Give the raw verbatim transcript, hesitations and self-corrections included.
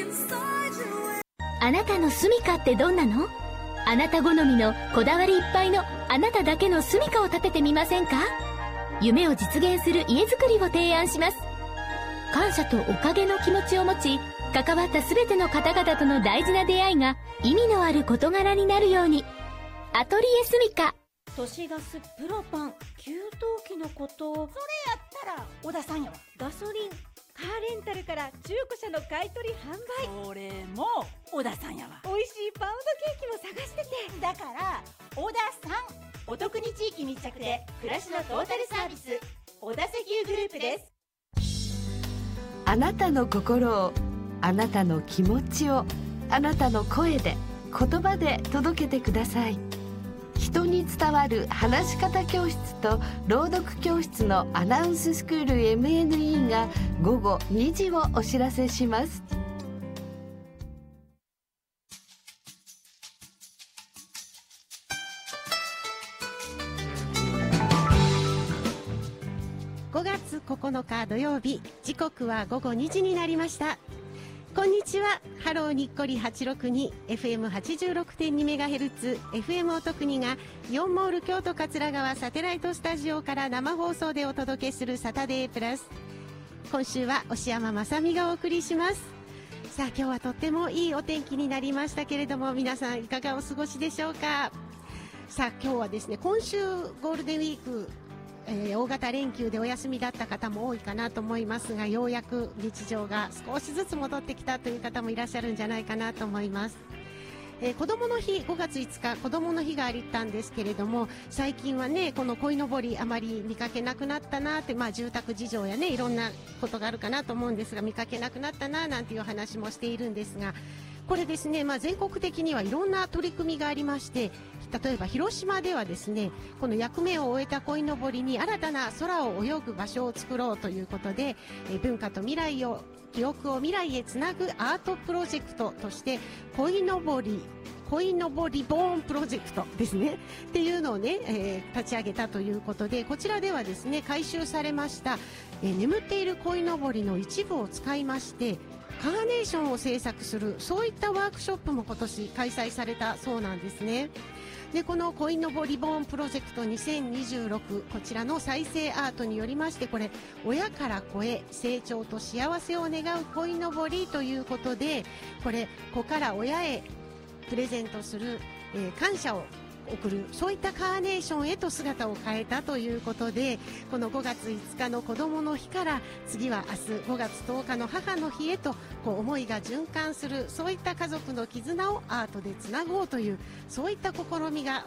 あなたの住処ってどんなの？あなた好みのこだわりいっぱいのあなただけの住処を建ててみませんか？夢を実現する家づくりを提案します。感謝とおかげの気持ちを持ち、関わったすべての方々との大事な出会いが意味のある事柄になるように。アトリエ住処。 都市ガスプロパン給湯器のこと。それやったら小田さんやわ。ガソリンカーレンタルから中古車の買い取り販売。それも小田さんやわ。美味しいパウンドケーキも探してて。だから小田さん。お得に地域密着で暮らしのトータルサービス、小田石油グループです。 あなたの心を、あなたの気持ちを、あなたの声で、言葉で届けてください。人に伝わる話し方教室と朗読教室のアナウンススクール エムエヌイー が午後にじをお知らせします。 ごがつここのか土曜日、時刻はごごにじになりました。こんにちは。ハローにっこりはちろくに エフエムはちじゅうろくてんにメガヘルツ エフエム おとくにがイオンモール京都桂川サテライトスタジオから生放送でお届けするサタデープラス。今週は押山正美がお送りします。さあ、今日はとってもいいお天気になりましたけれども、皆さんいかがお過ごしでしょうか。さあ、今日はですね、今週ゴールデンウィーク、えー、大型連休でお休みだった方も多いかなと思いますが、ようやく日常が少しずつ戻ってきたという方もいらっしゃるんじゃないかなと思います。えー、子どもの日、ごがついつか子どもの日があったんですけれども、最近はね、この鯉のぼりあまり見かけなくなったなって、まあ、住宅事情やね、いろんなことがあるかなと思うんですが、見かけなくなったななんていう話もしているんですが、これですね、まあ、全国的にはいろんな取り組みがありまして、例えば広島ではですね、この役目を終えた鯉のぼりに新たな空を泳ぐ場所を作ろうということで、え文化と未来を記憶を未来へつなぐアートプロジェクトとして鯉のぼり鯉のぼりボーンプロジェクトですねっていうのをね、えー、立ち上げたということで、こちらではですね、回収されました、えー、眠っている鯉のぼりの一部を使いましてカーネーションを制作する、そういったワークショップも今年開催されたそうなんですね。で、この鯉のぼりボーンプロジェクトにせんにじゅうろく、こちらの再生アートによりまして、これ親から子へ成長と幸せを願う鯉のぼりということで、これ子から親へプレゼントする、えー、感謝を送る、そういったカーネーションへと姿を変えたということで、このごがついつかの子どもの日から次は明日ごがつとおかの母の日へとこう思いが循環する、そういった家族の絆をアートでつなごうという、そういった試みが